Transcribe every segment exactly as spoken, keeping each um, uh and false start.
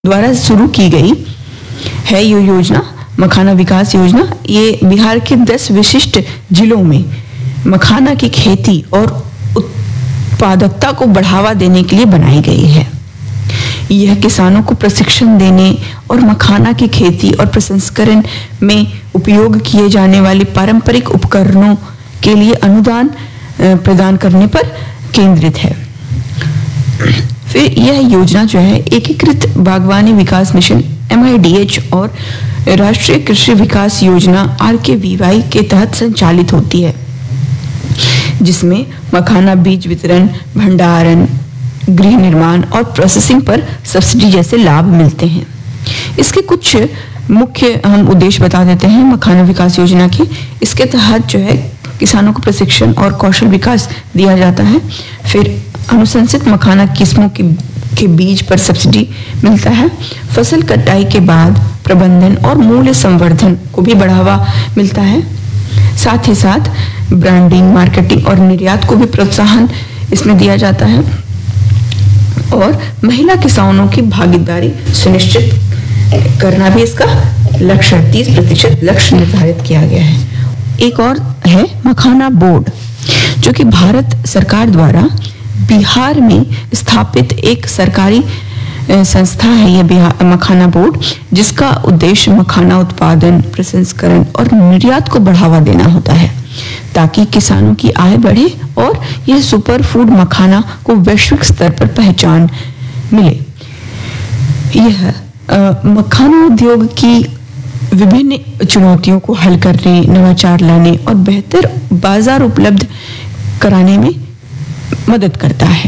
द्वारा शुरू की गई है ये योजना, मखाना विकास योजना। ये बिहार के दस विशिष्ट जिलों में मखाना की खेती और उत्पादकता को बढ़ावा देने के लिए बनाई गई है। यह किसानों को प्रशिक्षण देने और मखाना की खेती और प्रसंस्करण में उपयोग किए जाने वाले पारंपरिक उपकरणों के लिए अनुदान प्रदान करने पर केंद्रित है। फिर यह योजना जो है एकीकृत बागवानी विकास mission M I D H और राष्ट्रीय कृषि विकास योजना आर के वी वाई के तहत संचालित होती है, जिसमें मखाना बीज वितरण, भंडारण, गृह निर्माण और प्रोसेसिंग पर सब्सिडी जैसे लाभ मिलते हैं। इसके कुछ मुख्य हम उद्देश्य बता देते हैं मखाना विकास योजना के। इसके तहत जो है किसानों को प्रशिक्षण और कौशल विकास दिया जाता है। फिर अनुशंसित मखाना किस्मों के, के बीज पर सब्सिडी मिलता है। फसल कटाई के बाद प्रबंधन और मूल्य संवर्धन को भी बढ़ावा मिलता है। साथ ही साथ ब्रांडिंग, मार्केटिंग और निर्यात को भी प्रोत्साहन इसमें दिया जाता है और महिला किसानों की भागीदारी सुनिश्चित करना भी इसका लक्ष्य, तीस प्रतिशत लक्ष्य निर्धारित किया गया है। एक और है मखाना बोर्ड, जो कि भारत सरकार द्वारा बिहार में स्थापित एक सरकारी संस्था है। यह बिहार मखाना बोर्ड, जिसका उद्देश्य मखाना उत्पादन, प्रसंस्करण और निर्यात को बढ़ावा देना होता है, ताकि किसानों की आय बढ़े और यह सुपर फूड मखाना को वैश्विक स्तर पर पहचान मिले। यह मखाना उद्योग की विभिन्न चुनौतियों को हल करने, नवाचार लाने और बेहतर बाजार उपलब्ध कराने में मदद करता है।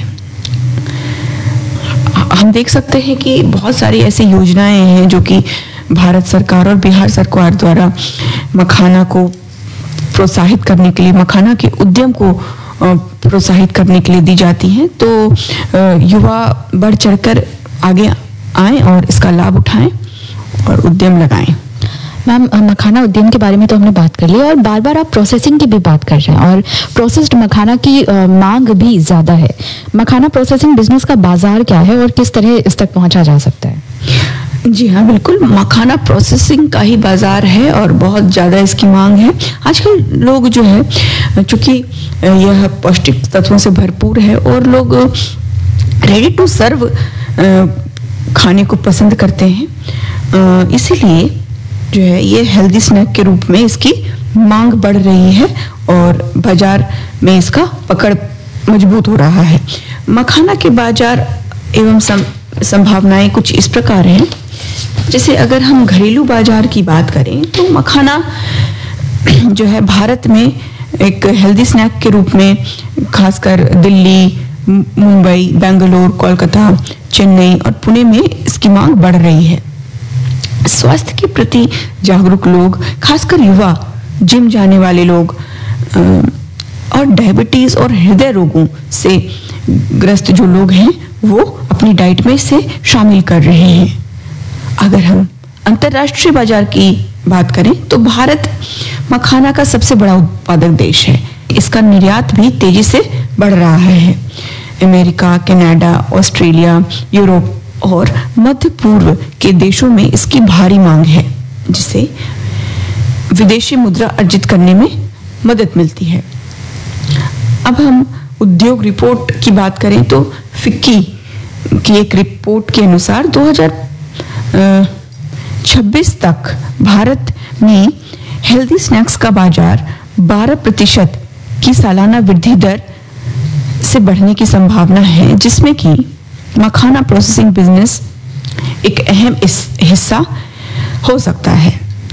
हम देख सकते हैं कि बहुत सारी ऐसी योजनाएं हैं जो कि भारत सरकार और बिहार सरकार द्वारा मखाना को प्रोत्साहित करने के लिए, मखाना के उद्यम को प्रोत्साहित करने के लिए दी जाती हैं। तो युवा बढ़ चढ़कर आगे आएं और इसका लाभ उठाएं और उद्यम लगाएं। मैम, मखाना उद्यम के बारे में तो हमने बात कर ली और बार बार आप प्रोसेसिंग की भी बात कर रहे हैं और प्रोसेस्ड मखाना की मांग भी ज़्यादा है। मखाना प्रोसेसिंग बिजनेस का बाजार क्या है और किस तरह इस तक पहुंचा जा सकता है? जी हाँ, बिल्कुल, मखाना प्रोसेसिंग का ही बाजार है और बहुत ज़्यादा इसकी मांग है। आजकल लोग जो है, चूँकि यह पौष्टिक तत्वों से भरपूर है और लोग रेडी टू सर्व खाने को पसंद करते हैं, इसीलिए जो है ये हेल्दी स्नैक के रूप में इसकी मांग बढ़ रही है और बाजार में इसका पकड़ मजबूत हो रहा है। मखाना के बाजार एवं संभावनाएं कुछ इस प्रकार हैं। जैसे अगर हम घरेलू बाजार की बात करें तो मखाना जो है भारत में एक हेल्दी स्नैक के रूप में खासकर दिल्ली, मुंबई, बेंगलोर, कोलकाता, चेन्नई और पुणे में इसकी मांग बढ़ रही है। स्वास्थ्य के प्रति जागरूक लोग, खासकर युवा, जिम जाने वाले लोग और डायबिटीज और हृदय रोगों से ग्रस्त जो लोग हैं, वो अपनी डाइट में इसे शामिल कर रहे हैं। अगर हम अंतर्राष्ट्रीय बाजार की बात करें तो भारत मखाना का सबसे बड़ा उत्पादक देश है। इसका निर्यात भी तेजी से बढ़ रहा है। अमेरिका, कनाडा, ऑस्ट्रेलिया, यूरोप और मध्य पूर्व के देशों में इसकी भारी मांग है, जिससे विदेशी मुद्रा अर्जित करने में मदद मिलती है। अब हम उद्योग रिपोर्ट की बात करें तो फिक्की की एक रिपोर्ट के अनुसार दो हज़ार छब्बीस तक भारत में हेल्दी स्नैक्स का बाजार बारह प्रतिशत की सालाना वृद्धि दर से बढ़ने की संभावना है, जिसमें कि मखाना प्रोसेसिंग बिजनेस एक अहम हिस्सा हो सकता है।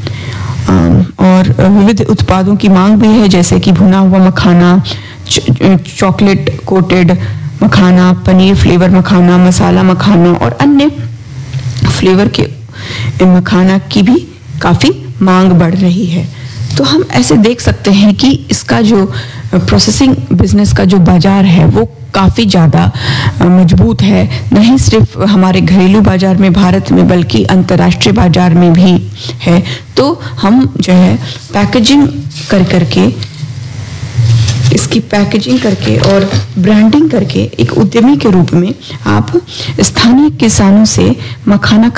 और विविध उत्पादों की मांग भी है, जैसे कि भुना हुआ मखाना, चॉकलेट कोटेड मखाना, पनीर फ्लेवर मखाना, मसाला मखाना और अन्य फ्लेवर के मखाना की भी काफ़ी मांग बढ़ रही है। तो हम ऐसे देख सकते हैं कि इसका जो प्रोसेसिंग बिजनेस का जो बाजार है वो काफ़ी ज़्यादा मजबूत है, नहीं सिर्फ हमारे घरेलू बाजार में भारत में बल्कि अंतर्राष्ट्रीय बाजार में भी है। तो हम जो है पैकेजिंग कर करके इसकी पैकेजिंग करके और ब्रांडिंग करके एक उद्यमी के रूप में आप स्थानीय किसानों से मखाना